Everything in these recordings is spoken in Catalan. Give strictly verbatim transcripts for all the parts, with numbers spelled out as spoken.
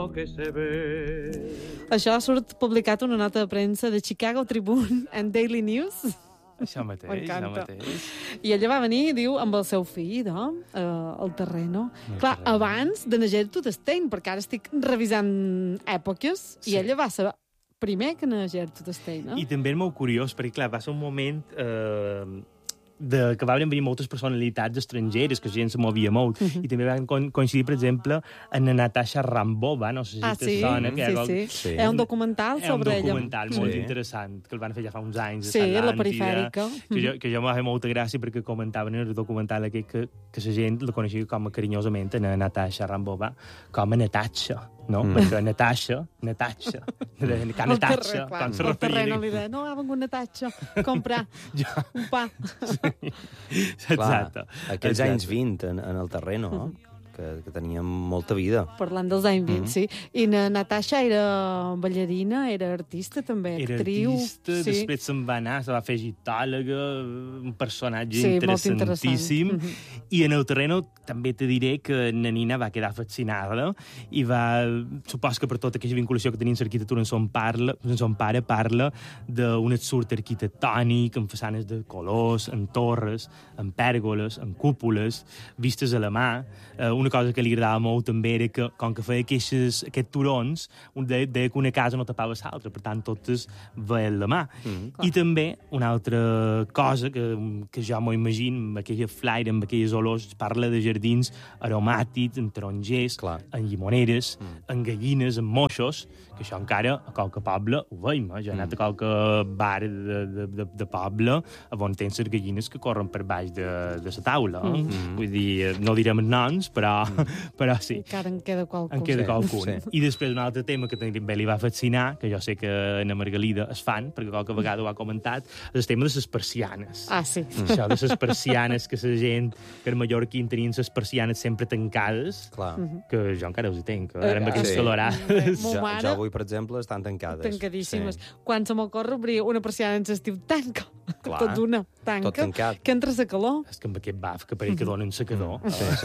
Això ha surt publicat una nota de premsa de Chicago Tribune and Daily News. Això mateix, això mateix. I ella va venir, diu, amb el seu fill, no? Uh, al terreno. El Clar, terreno. abans de Gertrude Stein, perquè ara estic revisant èpoques, Sí. i ella va saber primer que na Gertrude Stein, no? I també és molt curiós, perquè, clar, va ser un moment eh, de, que van venir moltes personalitats estrangeres, que la gent se movia molt, uh -huh. i també van co coincidir, per exemple, en la Natasha Rambova, no sé si Ah, te sí, sona. Que sí, era sí, sí. És un documental sobre ella. És un documental ella. molt Sí. interessant, que el van fer ja fa uns anys. Sí, a la perifèrica. Que jo, que jo m'ha fet molta gràcia perquè comentaven en el documental aquest que, que la gent la coneixia com a carinyosament, a Natasha Rambova, com a Natasha, no? Mm. Perquè Natasha, Natasha, que Al Natasha, terreno, clar, quan se al terreno referien. li deia, no, ha vengut una tatxa, comprar Ja. un pa. Exacte. Aquells Exacte. anys vint en, en el terreno, no? que, que teníem molta vida. Parlant dels anys vint, sí. I na Natasha era ballarina, era artista també, Era actriu. artista, sí. després se'n va anar, se va fer gitòloga, un personatge Sí, molt interessantíssim. interessant. I en el terreno també te diré que na Nina va quedar fascinada i va, supos que per tota aquesta vinculació que tenim amb l'arquitectura en son, parla, en son pare, parla d'un absurd arquitectònic, amb façanes de colors, en torres, en pèrgoles, en cúpules, vistes a la mà. Eh, una cosa que li agradava molt també era que, com que feia aquests, aquests turons, un deia, deia que una casa no tapava l'altra, per tant, totes veien la mà. Mm. I també una altra cosa que, que jo m'ho imagino, amb aquella flaire, amb aquelles olors, parla de jardins aromàtics, en tarongers, Clar. en llimoneres, Mm. en gallines, en moixos, que això encara a qualque poble ho veiem, eh? Jo he anat a qualque bar de, de, de, de poble on tens les gallines que corren per baix de, de la taula. Eh? Mm. Vull dir, no direm els noms, però, però sí. Encara en queda qualcú. En queda Sí, qualcun. sí. I després un altre tema que també li va fascinar, que jo sé que na Margalida es fan, perquè qualque vegada ho ha comentat, és el tema de les persianes. Ah, sí. Això de les persianes, que la gent, que a Mallorca tenien les persianes sempre tancades, Clar. que jo encara els tenc, ara amb Eh, aquestes sí. calorades. Mo Jo, mare- jo avui, per exemple, estan tancades. Tancadíssimes. Sí. Quan se m'ocorre obrir una persiana en l'estiu, tanca. Clar. Tot d'una, tanca. Tot tancat. Que entra la calor. És que amb aquest baf que pareix que donen secador. Sí, sí,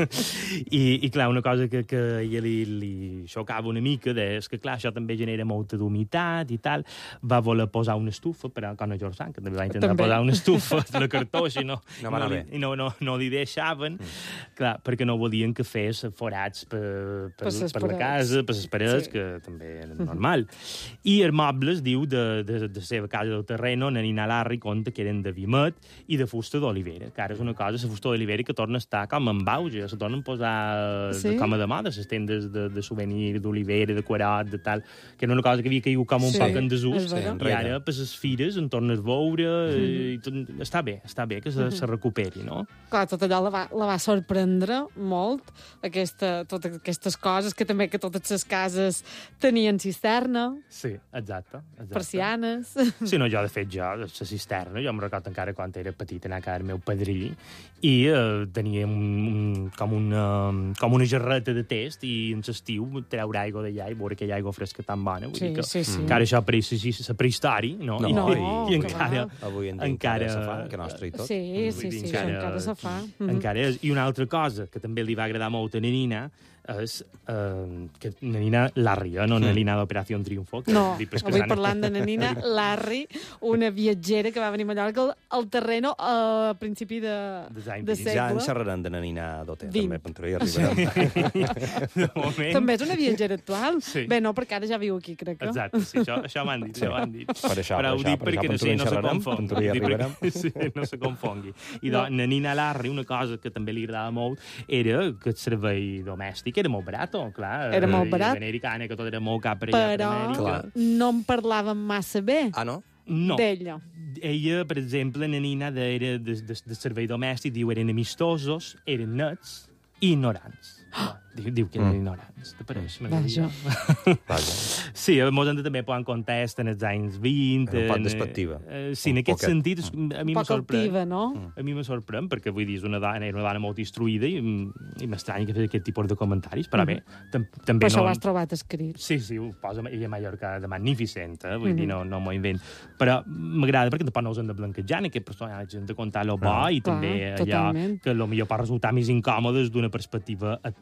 sí. I, I, clar, una cosa que, que a ella li, li xocava una mica és que, clar, això també genera molta d'humitat i tal. Va voler posar una estufa, però com a George Sand, que també va intentar També. posar una estufa de la cartoixa i no, No va anar li, bé. i no, no, no li deixaven, mm. clar, perquè no volien que fes forats per, per, Per ses per la parets. casa, per les parets, Sí. que també era normal. I els mobles, diu, de, de, de la seva casa del terreno, na Nina Larry conta que eren de vimet i de fusta d'olivera, que ara és una cosa, la fusta d'olivera, que torna a estar com en auge, se tornen a posar Sí? de, com a de moda, les tendes de, de souvenir, d'olivera, de quarot, de tal, que era una cosa que havia caigut com un Sí, poc en desús, és vera. i ara, per les fires, en tornes a veure, i tot, està bé, està bé que se, se recuperi, no? Clar, tot allò la va, la va sorprendre molt, aquesta, totes aquestes coses, que també que totes les cases tenien cisterna, Sí, exacte. exacte. persianes... Sí, no, jo, de fet, jo, la cisterna, jo em recordo encara quan era petit anar a casa del meu padrí i eh, tenia un, un, com, una, com una jarreta de test i en l'estiu treure aigua d'allà i veure aquella aigua fresca tan bona. Vull Sí, dir que sí, sí. encara això pareix la prehistòria, no? No, I, No, i, i que encara... va. Avui en dia encara, encara se fa, que nostre i tot. Sí, Vull sí, dir, sí, encara- això encara se fa. Mhm. Encara és. I una altra cosa que també li va agradar molt a na Nina és eh, que na Nina Larry, eh, no na Nina d'Operació Triunfo. Que No, dic, però és que avui s'han- parlant de na Nina Larry, una viatgera que va venir a Mallorca al, al terreno a principi de, Dels anys de vint. segle. Ja en xerrarem de la Nina Dote, Vint. també, per hi arribarem. de moment... També és una viatgera actual. Sí. Bé, no, perquè ara ja viu aquí, crec que. Exacte, sí, això, això m'han dit, Sí. això m'han dit. Per això, Però per ho això, dic per això, perquè no, per sé, en no se xerrarem, confongui. per hi Ho dic arribarem. perquè- Sí, no se confongui. I de, na Nina Larry, una cosa que també li agradava molt era que el servei domèstic era molt barat, clar. Era molt I barat. Americana, que tot era molt cap per allà, per Però Amèrica. Clar. no en parlaven massa bé Ah, no? No. d'ella. Ella, per exemple, na Nina, de, era de, de, de servei domèstic, diu, eren amistosos, eren nets i ignorants. Diu, diu que eren Mm. ignorants. Te pareix? Vaja. Vaja. Sí, molts han de també poden contestar en els anys vint. Era un poc en, despectiva. Eh, sí, Un en aquest poquet. sentit, és- a mi Un me poc sorprèn. altiva, no? A mi me sorprèn, perquè vull dir, és una dona, era una dona molt instruïda i, i m'estranya que fes aquest tipus de comentaris, però bé, tam també Però això no... ho has trobat escrit. Sí, sí, ho posa ella a Mallorca de magnificent, eh? Vull dir, no, no m'ho invent. Però m'agrada perquè tampoc no els hem de blanquejar en aquest personatge, hem de contar lo bo Ah, i clar, també allò totalment. que lo millor pot resultar més incòmodes d'una perspectiva actual.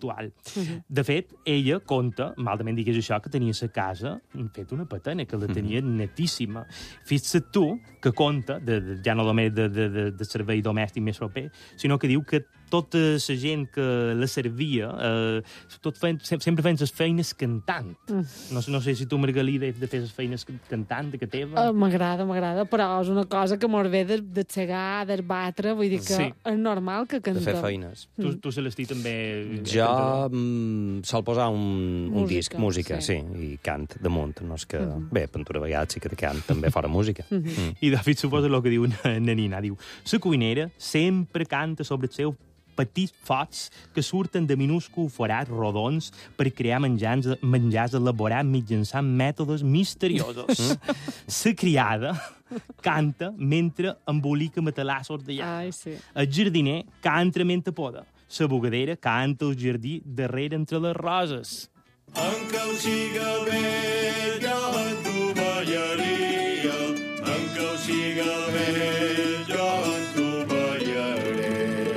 actual. Uh -huh. De fet, ella conta, malament digués això, que tenia la casa fet una patena, que la tenia uh -huh. netíssima. Fixa't tu que conta, de, de, ja no només de, de, de, de servei domèstic més proper, sinó que diu que tota la gent que la servia, eh, tot feien, sempre feien les feines cantant. Mm. No, no sé si tu, Margalí, de, de fer les feines cantant, que teva. Uh, m'agrada, m'agrada, però és una cosa que mos ve de, de xegar, d'arbatre, vull dir que sí. És normal que cantem. De fer feines. Mm. Tu, tu Celestí, també... Jo mm, sol posar un, un música, disc, música, sí. sí, i cant damunt. No és que... Mm -hmm. Bé, pintura a vegades sí que de cant, també fora música. Mm -hmm. mm. I, de fet, suposa el que diu na Nina. Diu, la cuinera sempre canta sobre el seu petits fots que surten de minúsculs forats rodons per crear menjars, menjars elaborats mitjançant mètodes misteriosos. La criada canta mentre embolica matalassos de llana. Ai, sí. El jardiner canta mentre poda. La bugadera canta al jardí darrere entre les roses. Encara ho siga bé, jo en tu ballaria. Encara ho siga bé, jo en tu ballaré.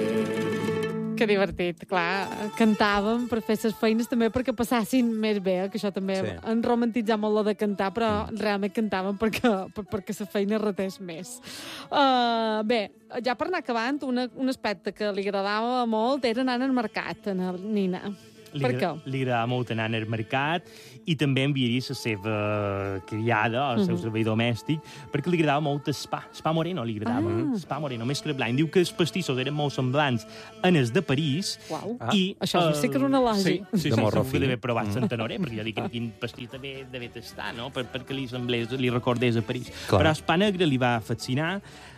Que divertit, clar. Cantàvem per fer les feines també perquè passassin més bé, que això també sí. En romantitzar molt lo de cantar, però mm. realment cantàvem perquè, per, perquè la feina retés més. Uh, bé, ja per anar acabant, una, un aspecte que li agradava molt era anar al mercat, a Nina. Li, per què? Li agradava molt anar al mercat i també enviaria la seva criada, el seu uh -huh. servei domèstic, perquè li agradava molt el spa. Spa Moreno li agradava. Ah. Spa Moreno, més que el blanc. Diu que els pastissos eren molt semblants en els de París. Uau. Ah. I, això uh, sí que és un elogi. Sí, sí, sí, de sí morro segur fi. que d'haver provat Sant Honoré, perquè jo dic que quin pastís d'haver d'haver tastat, no? Per, perquè li semblés, li recordés a París. Clar. Però Spa Negre li va fascinar.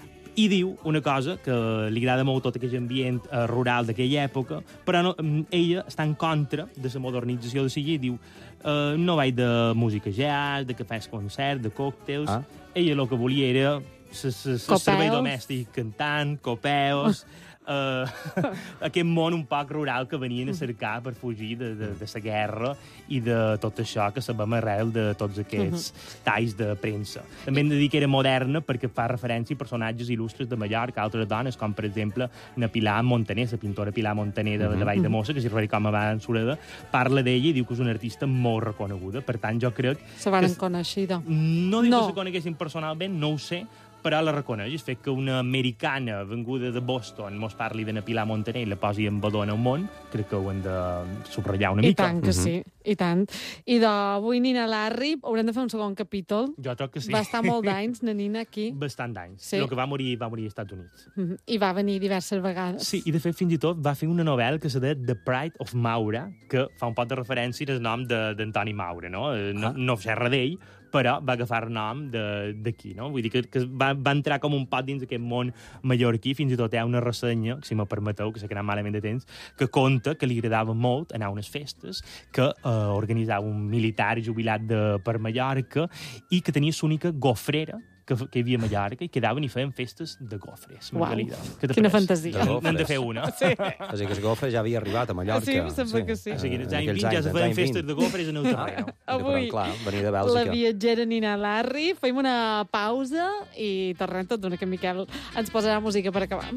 I diu una cosa que li agrada molt tot aquell ambient eh, rural d'aquella època, però no, ella està en contra de la modernització de Silla i diu eh, no vaig de música jazz, de cafès concert, de còctels. Ah. Ella el que volia era el servei domèstic cantant, copeus... Uh, aquest món un poc rural que venien a cercar per fugir de, de, de la guerra i de tot això que sabem arrel de tots aquests talls de premsa. També hem de dir que era moderna perquè fa referència a personatges il·lustres de Mallorca, altres dones, com per exemple na Pilar Montaner, la pintora Pilar Montaner de, de Vall de Mossa, que si recorda com abans Sureda, parla d'ella i diu que és una artista molt reconeguda. Per tant, jo crec... Se van que... conèixer, doncs. No dic no. que se coneguessin personalment, no ho sé, però la reconeix. El fet que una americana venguda de Boston mos parli de na Pilar Montaner i la posi en valor en el món, crec que ho hem de subratllar una I mica. I tant que sí, i tant. I d'avui Nina Larry, haurem de fer un segon capítol. Jo crec que sí. Va estar molt d'anys, na Nina, aquí. Bastant d'anys. Sí. El que va morir, va morir als Estats Units. Mm -hmm. I va venir diverses vegades. Sí, i de fet fins i tot va fer una novel·la que se deia The Pride of Maura, que fa un pot de referència al nom d'Antoni Maura, no? No, ah. no xerra d'ell, però va agafar el nom d'aquí, no? Vull dir que, que va, va entrar com un pot dins aquest món mallorquí, fins i tot hi ha una ressenya, si me permeteu, que s'ha quedat malament de temps, que conta que li agradava molt anar a unes festes que eh, organitzava un militar jubilat de, per Mallorca i que tenia l'única gofrera que, que hi havia a Mallorca i quedaven i feien festes de gofres. Uau, quina fantasia. N'hem de fer una. Sí. O sigui que el gofre ja havia arribat a Mallorca. Sí, sembla sí. que sí. O sigui, als anys vint ja se feien festes de gofres en el terreny. Avui, clar, venia de Bèlgica. La viatgera Nina Larry, fem una pausa i tornem tot d'una que Miquel ens posarà música per acabar.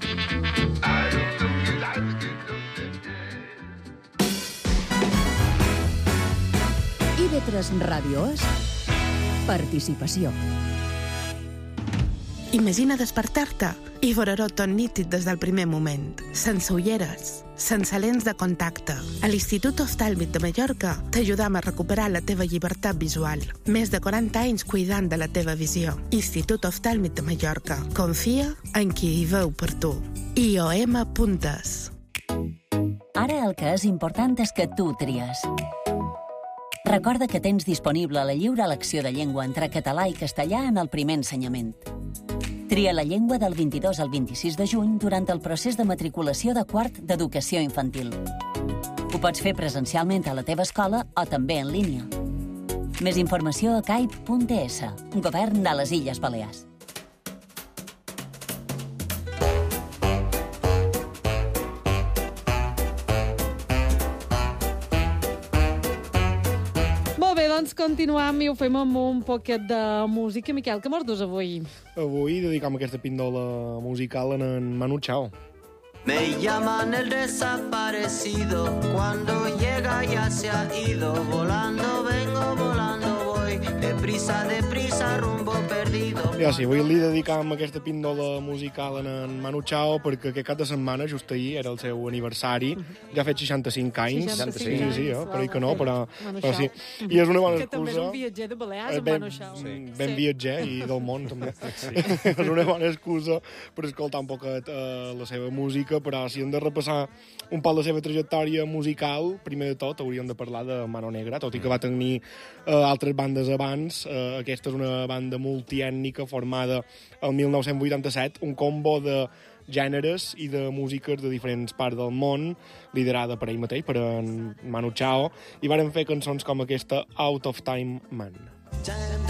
I ve tres Ràdio és participació. Imagina despertar-te i veure-ho tot nítid des del primer moment, sense ulleres, sense lents de contacte. A l'Institut Oftàlmic de Mallorca t'ajudam a recuperar la teva llibertat visual. Més de quaranta anys cuidant de la teva visió. Institut Oftàlmic de Mallorca. Confia en qui hi veu per tu. I O M Puntes. Ara el que és important és que tu tries. Recorda que tens disponible la lliure elecció de llengua entre català i castellà en el primer ensenyament. Tria la llengua del vint-i-dos al vint-i-sis de juny durant el procés de matriculació de quart d'educació infantil. Ho pots fer presencialment a la teva escola o també en línia. Més informació a caip punt es, Govern de les Illes Balears. Doncs continuam i ho fem amb un poquet de música. Miquel, què mos dus avui? Avui dedicam aquesta pindola musical en en Manu Chao. Me llaman el desaparecido, cuando llega ya se ha ido. Volando vengo, volando voy, deprisa, deprisa, rumbo perdido. Ja, sí, avui li dedicam aquesta píndola musical en, en Manu Chao perquè aquest cap de setmana, just ahir, era el seu aniversari. Ja ha fet seixanta-cinc anys. seixanta-cinc Sí, sí, eh? per ahir que no, però, Manu però sí. Chao. I és una bona Que també és excusa. un viatger de Balears, en Ben, Manu Chao. ben, ben Sí. viatger i del món, també. Sí. És una bona excusa per escoltar un poquet eh, la seva música, però si hem de repassar un poc la seva trajectòria musical, primer de tot hauríem de parlar de Mano Negra, tot i que va tenir eh, altres bandes abans. Eh, aquesta és una banda multiètnica formada el mil nou-cents vuitanta-set, un combo de gèneres i de músiques de diferents parts del món, liderada per ell mateix, per en Manu Chao, i varen fer cançons com aquesta Out of Time Man.